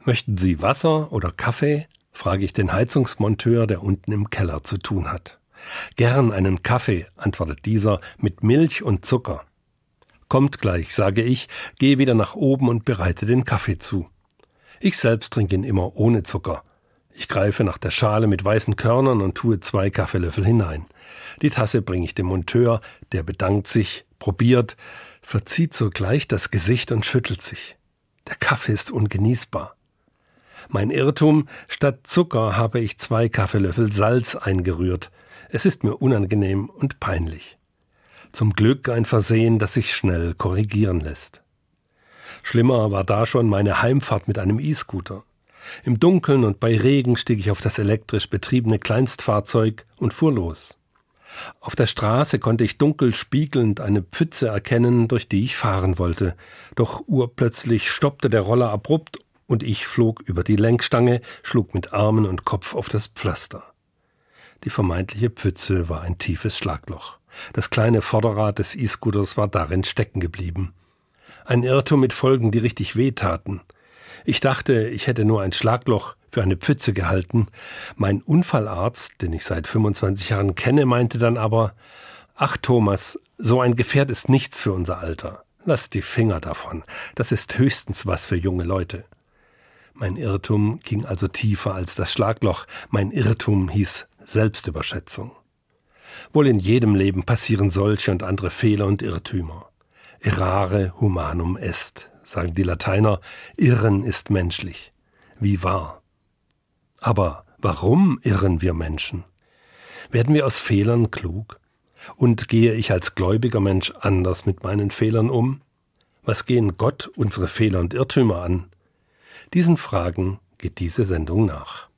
Möchten Sie Wasser oder Kaffee? Frage ich den Heizungsmonteur, der unten im Keller zu tun hat. Gern einen Kaffee, antwortet dieser, mit Milch und Zucker. Kommt gleich, sage ich, gehe wieder nach oben und bereite den Kaffee zu. Ich selbst trinke ihn immer ohne Zucker. Ich greife nach der Schale mit weißen Körnern und tue 2 Kaffeelöffel hinein. Die Tasse bringe ich dem Monteur, der bedankt sich, probiert, verzieht sogleich das Gesicht und schüttelt sich. Der Kaffee ist ungenießbar. Mein Irrtum, statt Zucker habe ich 2 Kaffeelöffel Salz eingerührt. Es ist mir unangenehm und peinlich. Zum Glück ein Versehen, das sich schnell korrigieren lässt. Schlimmer war da schon meine Heimfahrt mit einem E-Scooter. Im Dunkeln und bei Regen stieg ich auf das elektrisch betriebene Kleinstfahrzeug und fuhr los. Auf der Straße konnte ich dunkel spiegelnd eine Pfütze erkennen, durch die ich fahren wollte. Doch urplötzlich stoppte der Roller abrupt und ich flog über die Lenkstange, schlug mit Armen und Kopf auf das Pflaster. Die vermeintliche Pfütze war ein tiefes Schlagloch. Das kleine Vorderrad des E-Scooters war darin stecken geblieben. Ein Irrtum mit Folgen, die richtig wehtaten. Ich dachte, ich hätte nur ein Schlagloch für eine Pfütze gehalten. Mein Unfallarzt, den ich seit 25 Jahren kenne, meinte dann aber: »Ach Thomas, so ein Gefährt ist nichts für unser Alter. Lass die Finger davon. Das ist höchstens was für junge Leute.« Mein Irrtum ging also tiefer als das Schlagloch. Mein Irrtum hieß Selbstüberschätzung. Wohl in jedem Leben passieren solche und andere Fehler und Irrtümer. Errare humanum est, sagen die Lateiner. Irren ist menschlich. Wie wahr. Aber warum irren wir Menschen? Werden wir aus Fehlern klug? Und gehe ich als gläubiger Mensch anders mit meinen Fehlern um? Was gehen Gott unsere Fehler und Irrtümer an? Diesen Fragen geht diese Sendung nach.